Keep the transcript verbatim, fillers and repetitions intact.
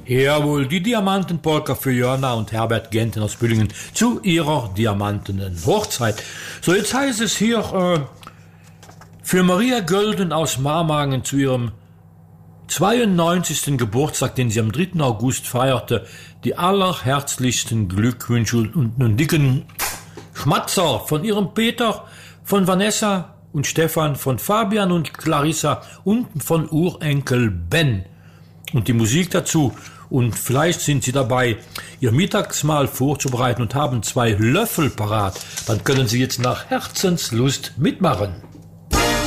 Jawohl, die Diamantenpolka für Jörna und Herbert Genten aus Bühlingen zu ihrer diamantenen Hochzeit. So, jetzt heißt es hier äh, für Maria Gölden aus Marmagen zu ihrem zweiundneunzigsten Geburtstag, den sie am dritten August feierte, die allerherzlichsten Glückwünsche und einen dicken Schmatzer von ihrem Peter, von Vanessa und Stefan, von Fabian und Clarissa und von Urenkel Ben. Und die Musik dazu. Und vielleicht sind Sie dabei, Ihr Mittagsmahl vorzubereiten und haben zwei Löffel parat. Dann können Sie jetzt nach Herzenslust mitmachen.